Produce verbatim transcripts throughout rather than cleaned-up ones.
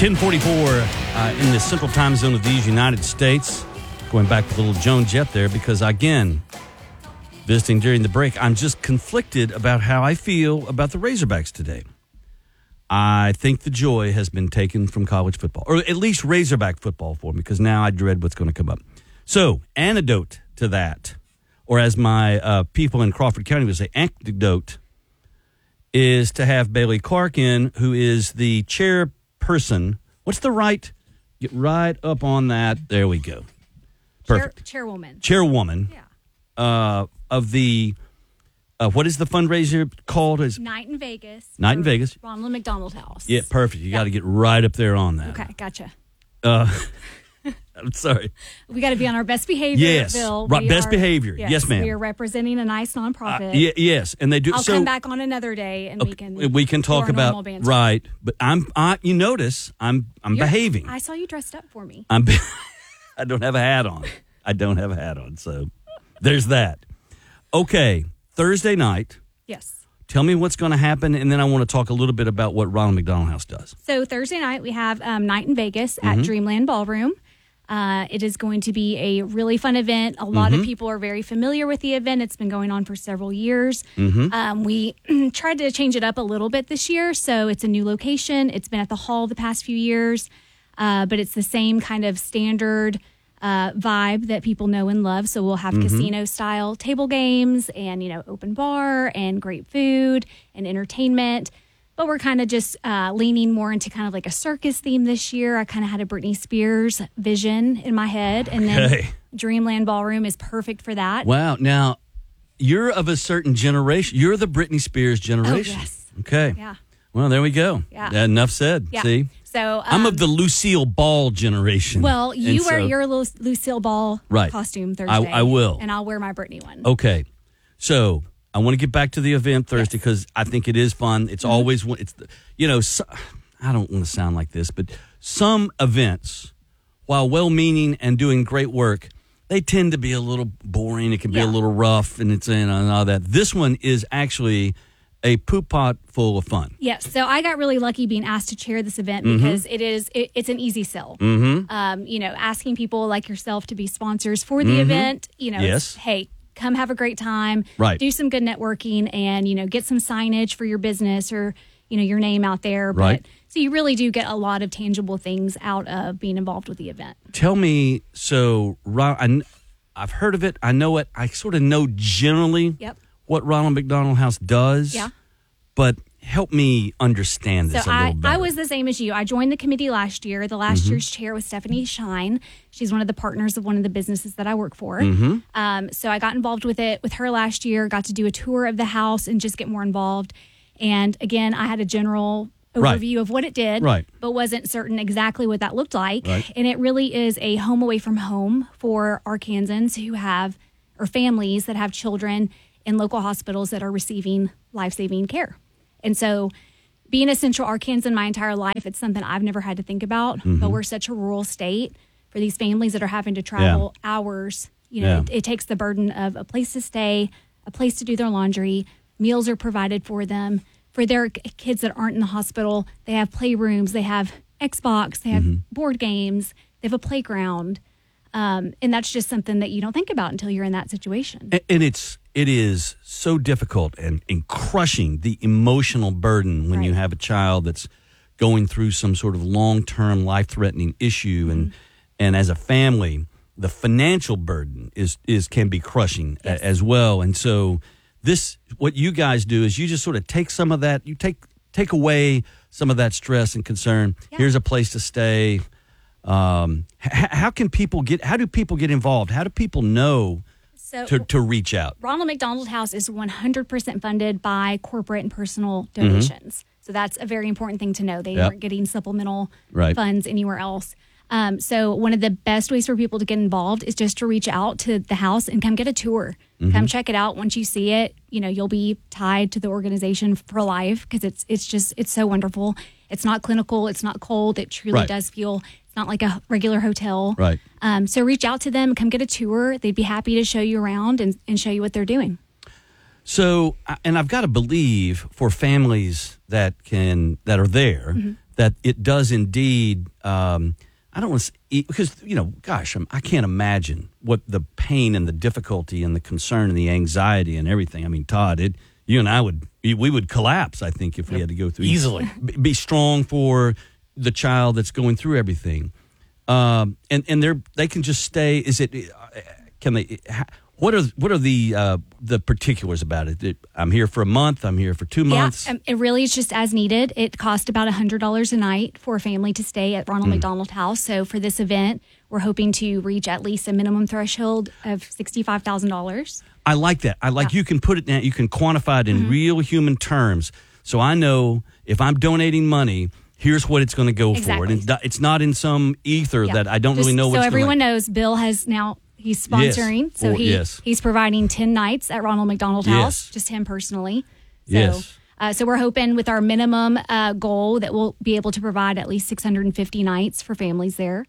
ten forty-four uh, in the central time zone of these United States. Going back with a little Joan Jett there because, again, visiting during the break, I'm just conflicted about how I feel about the Razorbacks today. I think the joy has been taken from college football, or at least Razorback football for me, because now I dread what's going to come up. So, antidote to that, or as my uh, people in Crawford County would say, antidote, is to have Bailey Clark in, who is the chairperson. What's the right? Get right up on that. There we go. Perfect. Chair, chairwoman. Chairwoman. Yeah. Uh, of the, uh, what is the fundraiser called? Is Night in Vegas. Night in Vegas. Ronald McDonald House. Yeah, perfect. You Yeah. got to get right up there on that. Okay, gotcha. Uh, I'm sorry. We got to be on our best behavior. Yes. Bill. Right, We best are- behavior. Yes, ma'am. We are representing a nice nonprofit. Uh, y- yes, and they do. I'll so, come back on another day and we can we can do talk our normal about banter. right. But I'm. I, you notice I'm. I'm You're- behaving. I saw you dressed up for me. I'm. I don't have a hat on. I don't have a hat on. So there's that. Okay, Thursday night. Yes. Tell me what's going to happen, and then I want to talk a little bit about what Ronald McDonald House does. So Thursday night we have um, Night in Vegas at Mm-hmm. Dreamland Ballroom. Uh, it is going to be a really fun event. A lot Mm-hmm. of people are very familiar with the event. It's been going on for several years. Mm-hmm. Um, we tried to change it up a little bit this year, so it's a new location. It's been at the hall the past few years, uh, but it's the same kind of standard uh, vibe that people know and love. So we'll have Mm-hmm. casino-style table games and, you know, open bar and great food and entertainment. But we're kind of just uh, leaning more into kind of like a circus theme this year. I kind of had a Britney Spears vision in my head. And then Okay. Dreamland Ballroom is perfect for that. Wow. Now, you're of a certain generation. You're the Britney Spears generation. Oh, yes. Okay. Yeah. Well, there we go. Yeah. Enough said. Yeah. See? So um, I'm of the Lucille Ball generation. Well, And you wear so- your Lu- Lucille Ball Right. costume Thursday. I- I will. And I'll wear my Britney one. Okay. So I want to get back to the event Thursday because I think it is fun. It's Mm-hmm. always, one- it's the- you know, so, I don't want to sound like this, but some events, while well-meaning and doing great work, they tend to be a little boring. It can be Yeah. a little rough and it's in and all that. This one is actually a poop pot full of fun. Yes. So I got really lucky being asked to chair this event Mm-hmm. because it is it, it's an easy sell. Mm-hmm. Um, you know, asking people like yourself to be sponsors for the event. You know, Mm-hmm. Yes. hey, come have a great time. Right. Do some good networking and you know get some signage for your business or you know your name out there. But, Right. So you really do get a lot of tangible things out of being involved with the event. Tell me, so Ron, I kn- I've heard of it. I know it. I sort of know generally Yep. what Ronald McDonald House does. Yeah. But help me understand this So a little I, better. I was the same as you. I joined the committee last year. The last year's chair was Stephanie Shine. She's one of the partners of one of the businesses that I work for. Um, so I got involved with it with her last year, got to do a tour of the house and just get more involved. And again, I had a general Right. overview of what it did, Right. but wasn't certain exactly what that looked like. Right. And it really is a home away from home for Arkansans who have, or families that have children in local hospitals that are receiving life-saving care. And so being a Central Arkansan my entire life, it's something I've never had to think about, Mm-hmm. but we're such a rural state for these families that are having to travel hours. You know, Yeah. it, it takes the burden of a place to stay, a place to do their laundry, meals are provided for them. For their k- kids that aren't in the hospital, they have playrooms, they have Xbox, they have Mm-hmm. board games, they have a playground. Um, and that's just something that you don't think about until you're in that situation. A- and it's it is so difficult and, and crushing the emotional burden when you Right. have a child that's going through some sort of long-term life-threatening issue and Mm-hmm. and as a family the financial burden is is can be crushing a- Yes. as well. And so this what you guys do is you just sort of take some of that, you take take away some of that stress and concern. Yeah. Here's a place to stay. Um, h- how can people get how do people get involved? How do people know So to, to reach out? Ronald McDonald House is one hundred percent funded by corporate and personal donations. So that's a very important thing to know. They Mm-hmm. Yep. aren't getting supplemental Right. funds anywhere else. Um, so one of the best ways for people to get involved is just to reach out to the house and come get a tour. Mm-hmm. Come check it out. Once you see it, you know, you'll be tied to the organization for life because it's it's just it's so wonderful. It's not clinical. It's not cold. It truly Right. does feel it's not like a regular hotel. Right. Um, so reach out to them, come get a tour. They'd be happy to show you around and, and show you what they're doing. So, and I've got to believe for families that can that are there, Mm-hmm. that it does indeed. Um, I don't want to because you know, gosh, I'm, I can't imagine what the pain and the difficulty and the concern and the anxiety and everything. I mean, Todd, it, you and I would we would collapse. I think if we had to go through easily. Be, be strong for the child that's going through everything, um, and and they're they can just stay. Is it? Can they? What are what are the uh, the particulars about it? it? I'm here for a month. I'm here for two months. Yeah, um, it really is just as needed. It cost about one hundred dollars a night for a family to stay at Ronald mm. McDonald House. So for this event, we're hoping to reach at least a minimum threshold of sixty-five thousand dollars. I like that. I like yeah. you can put it down. You can quantify it in mm-hmm. real human terms. So I know if I'm donating money, here's what it's going to go exactly. for. And it's, it's not in some ether yeah. that I don't just really know what's so everyone going. knows Bill has now. He's sponsoring, yes. so or, he yes. he's providing ten nights at Ronald McDonald House, yes. just him personally. So, yes. Uh, so we're hoping with our minimum uh, goal that we'll be able to provide at least six hundred fifty nights for families there.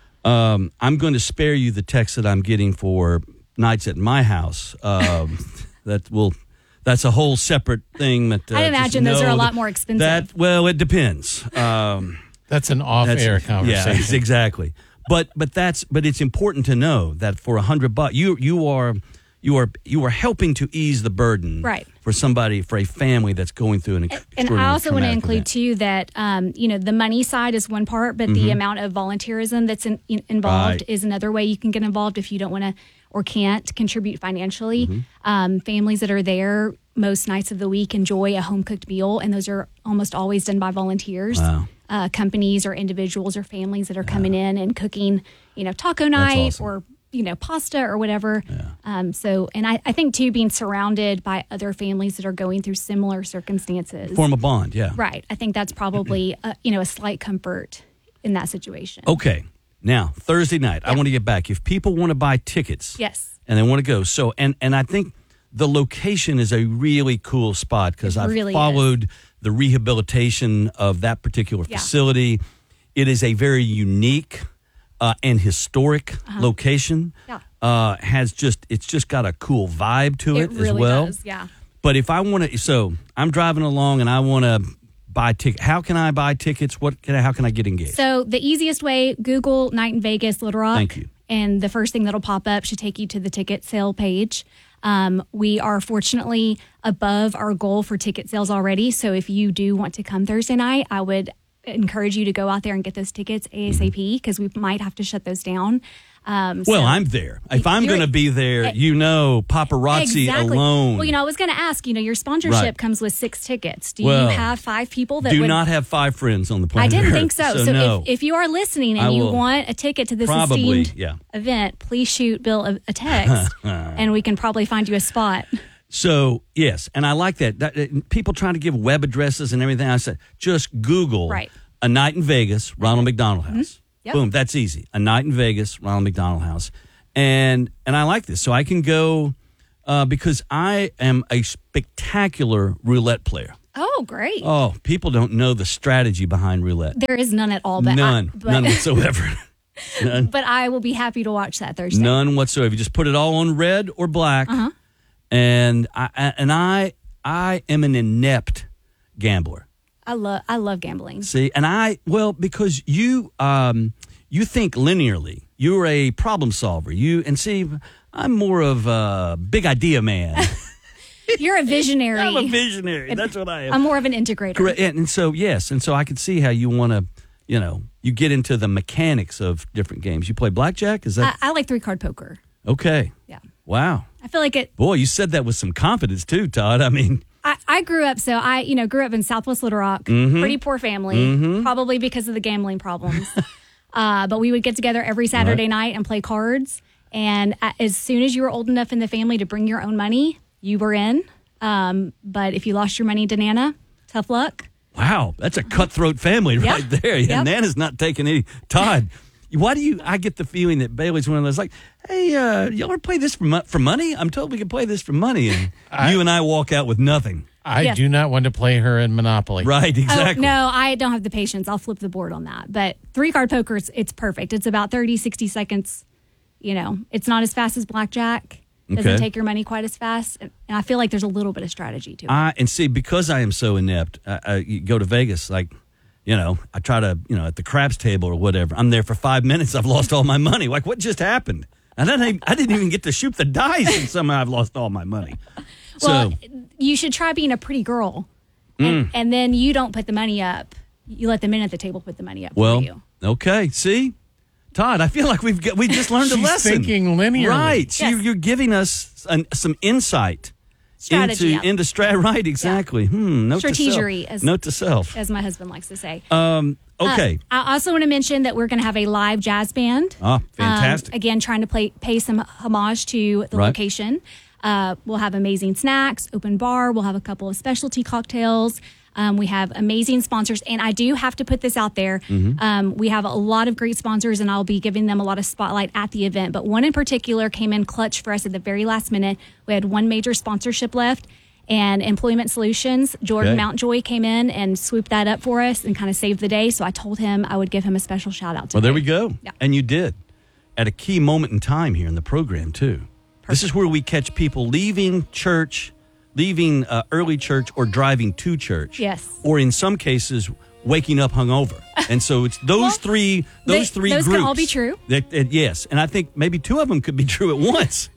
Um, I'm going to spare you the text that I'm getting for nights at my house. Um, that will. That's a whole separate thing. That uh, I imagine those are a lot more expensive. That well, it depends. Um, that's an off-air conversation. Yeah, exactly. But but that's but it's important to know that for a hundred bucks, you you are you are you are helping to ease the burden, right. for somebody for a family that's going through an and, extraordinary and I also want to include event. too that um, you know the money side is one part, but mm-hmm. the amount of volunteerism that's in, in, involved right. is another way you can get involved if you don't want to or can't contribute financially. Mm-hmm. Um, families that are there most nights of the week enjoy a home cooked meal, and those are almost always done by volunteers. Wow. Uh, companies or individuals or families that are coming yeah. in and cooking, you know, taco night awesome. or, you know, pasta or whatever. Yeah. Um, so, and I, I think, too, being surrounded by other families that are going through similar circumstances. Form a bond, yeah. Right. I think that's probably, a, you know, a slight comfort in that situation. Okay. Now, Thursday night, yeah. I want to get back. If people want to buy tickets. Yes. And they want to go. So, and, and I think the location is a really cool spot because I've really followed is. the rehabilitation of that particular Yeah. facility. It is a very unique uh, and historic uh-huh. location. Yeah. Uh, has just it's just got a cool vibe to it, It really as well. does, yeah. But if I want to, so I'm driving along and I want to buy tickets. How can I buy tickets? What can I, how can I get engaged? So the easiest way, Google Night in Vegas, Little Rock. Thank you. And the first thing that'll pop up should take you to the ticket sale page. Um, we are fortunately above our goal for ticket sales already. So if you do want to come Thursday night, I would encourage you to go out there and get those tickets ASAP because we might have to shut those down. Um, well, so I'm there. If I'm going to be there, you know, paparazzi exactly. alone. Well, you know, I was going to ask, you know, your sponsorship Right. comes with six tickets. Do Well, you have five people that do would... not have five friends on the I planet didn't Earth, think so. So, no. if, if you are listening I and you will want a ticket to this probably, esteemed yeah. event, please shoot Bill a, a text and we can probably find you a spot. So, yes, and I like that. that. that- People trying to give web addresses and everything. I said, just Google Right. A Night in Vegas, Ronald McDonald House. Mm-hmm. Yep. Boom, that's easy. A Night in Vegas, Ronald McDonald House. And and I like this. So I can go uh, because I am a spectacular roulette player. Oh, great. Oh, people don't know the strategy behind roulette. There is none at all. But None. I, but, None whatsoever. None. But I will be happy to watch that Thursday. None whatsoever. You just put it all on red or black. Uh-huh. And I and I I am an inept gambler. I love I love gambling. See, and I well because you um you think linearly. You're a problem solver. You and see, I'm more of a big idea man. You're a visionary. I'm a visionary. That's what I am. I'm more of an integrator. Correct. And, and so yes, and so I could see how you want to, you know, you get into the mechanics of different games. You play blackjack? Is that I, I like three card poker. okay? Yeah. Wow. I feel like it. Boy, you said that with some confidence too, Todd. I mean. I, I grew up, so I, you know, grew up in Southwest Little Rock, Mm-hmm. pretty poor family, Mm-hmm. probably because of the gambling problems. uh, but we would get together every Saturday Right. night and play cards. And a- as soon as you were old enough in the family to bring your own money, you were in. Um, but if you lost your money to Nana, tough luck. Wow, that's a cutthroat family Yeah. right there. Yeah, Yep. Nana's not taking any. Todd, why do you? I get the feeling that Bailey's one of those like, hey, uh, y'all ever play this for mo- for money? I'm told we can play this for money, and I- you and I walk out with nothing. I Yes. do not want to play her in Monopoly. Right? Exactly. Oh, no, I don't have the patience. I'll flip the board on that. But three card poker, it's, it's perfect. It's about thirty, sixty seconds. You know, it's not as fast as blackjack. Doesn't Okay. take your money quite as fast. And I feel like there's a little bit of strategy to it. I and see because I am so inept. Uh, uh, you go to Vegas, like You know, I try to, you know, at the craps table or whatever. I'm there for five minutes. I've lost all my money. Like, what just happened? And then I, I didn't even get to shoot the dice, and somehow I've lost all my money. Well, so, you should try being a pretty girl, and, mm. and then you don't put the money up. You let the men at the table put the money up well, for you. Okay, see? Todd, I feel like we've got, we just learned a She's lesson. thinking linearly. Right. So Yes. you're, you're giving us an, some insight Strategy, into, yeah. into strat. Right, exactly. Yeah. Hmm. Note Strategery, to self. as- Note to self. As my husband likes to say. Um, okay. Uh, I also want to mention that we're going to have a live jazz band. Ah, fantastic. Um, again, trying to play, pay some homage to the Right. location. Uh, we'll have amazing snacks, open bar. We'll have a couple of specialty cocktails. Um, we have amazing sponsors. And I do have to put this out there. Mm-hmm. Um, we have a lot of great sponsors, and I'll be giving them a lot of spotlight at the event. But one in particular came in clutch for us at the very last minute. We had one major sponsorship left. And Employment Solutions, Jordan Okay. Mountjoy came in and swooped that up for us and kind of saved the day. So I told him I would give him a special shout out today. Well, there we go. Yeah. And you did. At a key moment in time here in the program, too. Perfect. This is where we catch people leaving church, leaving uh, early church, or driving to church. Yes. Or in some cases, waking up hungover. And so it's those Well, three those they- three those can groups. all be true. That, that- yes. And I think maybe two of them could be true at once.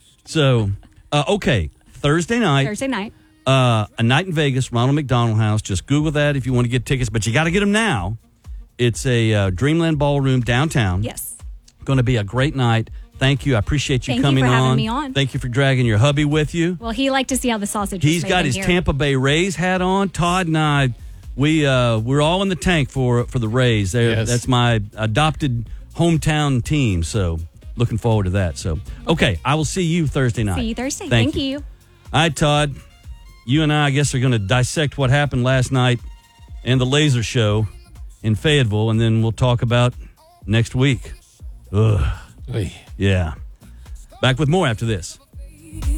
So, uh, okay, Thursday night. Thursday night. Uh, a night in Vegas, Ronald McDonald House. Just Google that if you want to get tickets, but you got to get them now. It's a uh, Dreamland Ballroom downtown. Yes. Going to be a great night. Thank you. I appreciate you Thank you coming for having on. me on. Thank you for dragging your hubby with you. Well, he liked to see how the sausage He's was made got in his here. Tampa Bay Rays hat on. Todd and I, we uh, we're all in the tank for for the Rays. They're, Yes. That's my adopted hometown team. So looking forward to that. So okay, I will see you Thursday night. See you Thursday. Thank Thank, you. All right, Todd. You and I, I guess, are going to dissect what happened last night and the laser show in Fayetteville, and then we'll talk about next week. Ugh. Oy. Yeah. Back with more after this.